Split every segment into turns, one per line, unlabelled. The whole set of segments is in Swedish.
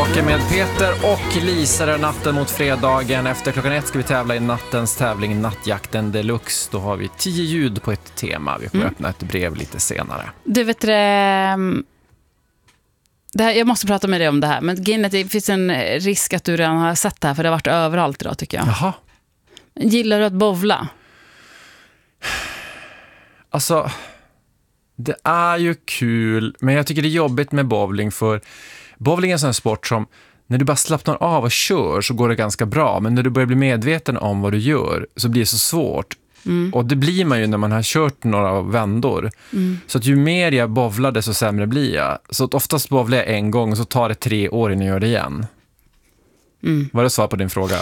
tillbaka med Peter och Lisa där natten mot fredagen. Efter klockan 1 ska vi tävla i nattens tävling Nattjakten Deluxe. Då har vi 10 ljud på ett tema. Vi kommer öppna ett brev lite senare.
Du vet det här, jag måste prata med dig om det här. Men det finns en risk att du redan har sett det här, för det har varit överallt idag tycker jag.
Jaha.
Gillar du att bowla?
Alltså, det är ju kul, men jag tycker det är jobbigt med bowling, för bowling är en sån sport som när du bara slappnar av och kör så går det ganska bra, men när du börjar bli medveten om vad du gör så blir det så svårt. Och det blir man ju när man har kört några vändor. Så att ju mer jag bowlar desto sämre blir jag. Så att oftast bowlar jag en gång och så tar det 3 år innan jag gör det igen. Var det svar på din fråga?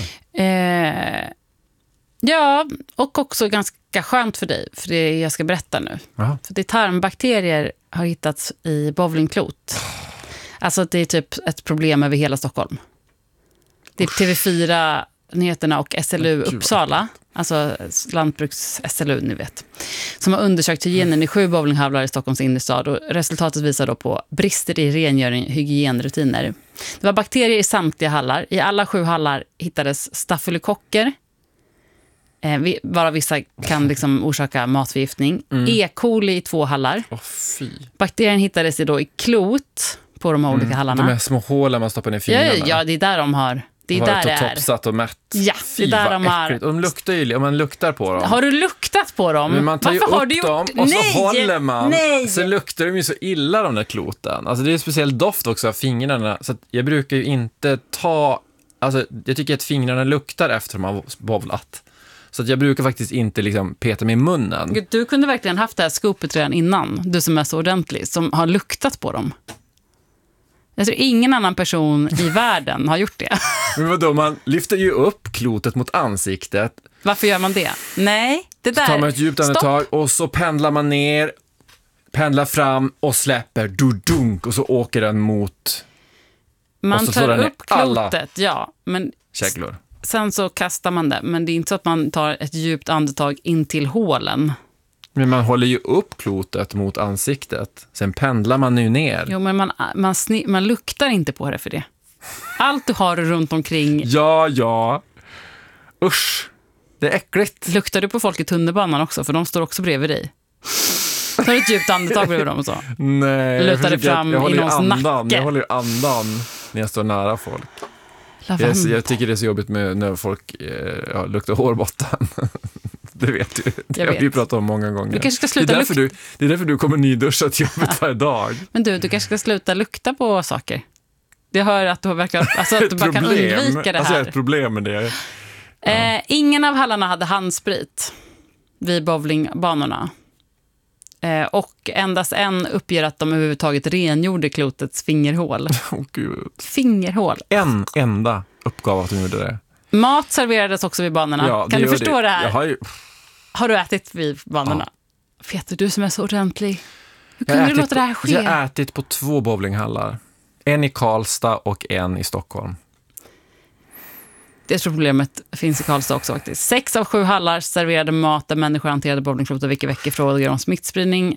Ja, och också ganska skönt för dig, för det jag ska berätta nu.
Aha.
För det tarmbakterier har hittats i bowlingklot. Alltså det är typ ett problem över hela Stockholm. Det är TV4-nyheterna och SLU Uppsala, alltså lantbruks-SLU, ni vet, som har undersökt hygienen i 7 bowlinghallar i Stockholms innerstad, och resultatet visar då på brister i rengöring och hygienrutiner. Det var bakterier i samtliga hallar. I alla 7 hallar hittades stafylokocker, varav vissa kan liksom orsaka matförgiftning. E. coli i 2 hallar.
Fy.
Bakterien hittades då i klot på de här olika hallarna.
De här små hålen man stoppar ner fingrarna.
Ja, det är där de har. Det är där det är.
Topsat och mätt.
Ja, det är där de har.
Och de luktar ju, om man luktar på dem.
Har du luktat på dem?
Men man tar ju
Varför
upp dem och så håller man. Så luktar de ju så illa, de där kloten. Alltså det är en speciell doft också av fingrarna. Så att jag brukar ju inte ta... Alltså jag tycker att fingrarna luktar efter de har bowlat. Så att jag brukar faktiskt inte liksom peta med i munnen.
Du kunde verkligen haft det här skopet redan innan. Du som är så ordentlig, som har luktat på dem. Jag tror ingen annan person i världen har gjort det.
Men vadå, man lyfter ju upp klotet mot ansiktet.
Varför gör man det? Nej, det där...
Så tar man ett djupt andetag och så pendlar man ner, pendlar fram och släpper, dunk, och så åker den mot...
Man
så
tar upp klotet, ja. Men
käglor.
sen så kastar man det. Men det är inte så att man tar ett djupt andetag in till hålen.
Men man håller ju upp klotet mot ansiktet. Sen pendlar man nu ner.
Jo, men man luktar inte på det för det. Allt du har runt omkring...
Ja. Usch. Det är äckligt.
Luktar du på folk i tunnelbanan också? För de står också bredvid dig. Tar du ett djupt andetag bredvid dem och så?
Nej.
Lutar det fram i någons nacke?
Jag håller ju andan när jag står nära folk. Jag tycker det är så jobbigt med när folk luktar hårbotten. Det vet du. Det har vi pratat om många gånger.
Du kanske ska sluta
det är därför du kommer nyduschad till jobbet varje dag.
Men du kanske ska sluta lukta på saker. Det hör att du verkligen, alltså att du bara kan undvika det här.
Alltså jag har ett problem med det. Ja.
Ingen av hallarna hade handsprit vid bowlingbanorna. Och endast en uppger att de överhuvudtaget rengjorde klotets fingerhål.
Gud.
Fingerhål.
En enda uppgav att de gjorde det.
Mat serverades också vid banorna.
Ja,
kan du förstå det här?
Har
du ätit vid banorna? Ja. Peter, du som är så ordentlig. Hur kunde du låta det här ske?
Jag har ätit på 2 bowlinghallar. En i Karlstad och en i Stockholm.
Det problemet finns i Karlstad också faktiskt. 6 av 7 hallar serverade mat där människor hanterade bowlingklot och veckor frågor om smittspridning.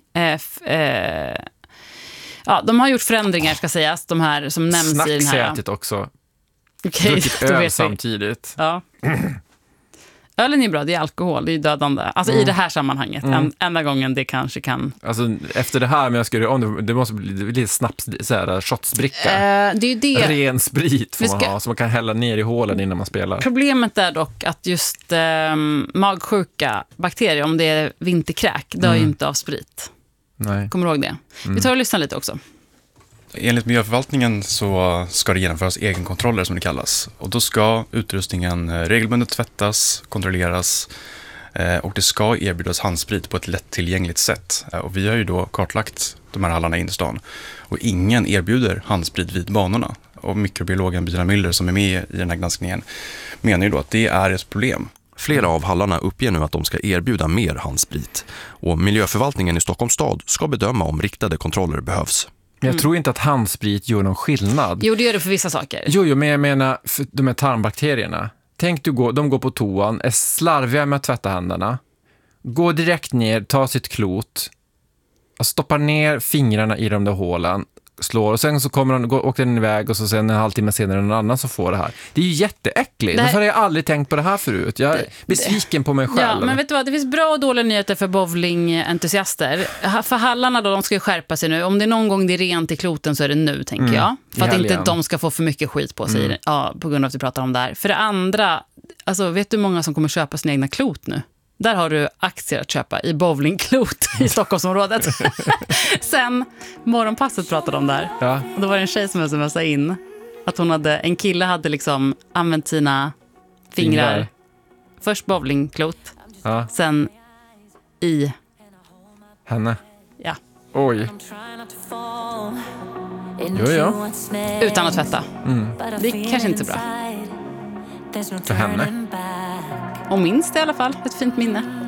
De har gjort förändringar, ska sägas. De här som nämns i den här.
Ätit också.
Okej,
druckit öl samtidigt.
Ja. Ölen är bra, det är alkohol, det är dödande. Alltså i det här sammanhanget, enda gången det kanske kan...
Alltså efter det här, men jag skulle om det måste bli lite snaps, så här shotsbricka.
Det är ju det.
Ren sprit får man ha, så man kan hälla ner i hålen innan man spelar.
Problemet är dock att just magsjuka bakterier, om det är vinterkräk, det har ju inte av sprit.
Nej.
Kommer du ihåg det? Vi tar och lyssnar lite också.
Enligt miljöförvaltningen så ska det genomföras egenkontroller som det kallas. Och då ska utrustningen regelbundet tvättas, kontrolleras och det ska erbjudas handsprit på ett lättillgängligt sätt. Och vi har ju då kartlagt de här hallarna in i stan. Och ingen erbjuder handsprit vid banorna. Och mikrobiologen Bina Müller som är med i den här granskningen menar ju då att det är ett problem.
Flera av hallarna uppger nu att de ska erbjuda mer handsprit. Och miljöförvaltningen i Stockholms stad ska bedöma om riktade kontroller behövs.
Jag tror inte att handsprit gör någon skillnad.
Jo, det gör det för vissa saker.
Jo, men jag menar för de här tarmbakterierna. Tänk de går på toan, är slarviga med att tvätta händerna. Går direkt ner, tar sitt klot, stoppar ner fingrarna i de där hålen, slår och sen så åker den iväg och så sen en halvtimme senare någon annan som får det här. Det är ju jätteäckligt. Varför har jag aldrig tänkt på det här förut? Jag är besviken på mig själv.
Ja, men vet du vad? Det finns bra och dåliga nyheter för bowlingentusiaster. För hallarna då, de ska ju skärpa sig nu. Om det är någon gång det är rent i kloten så är det nu, tänker jag. För att inte de ska få för mycket skit på sig på grund av att vi pratar om det här. För det andra, alltså, vet du hur många som kommer köpa sina egna klot nu? Där har du aktier att köpa i bowlingklot i Stockholmsområdet. Sen morgonpasset pratade om där. Ja. Och då var det en tjej som smsade in att en kille hade liksom använt sina fingrar. Först bowlingklot, sen i
henne.
Ja.
Oj. Jo.
Utan att tvätta. Det är kanske inte så bra.
För henne.
Och minst i alla fall, ett fint minne.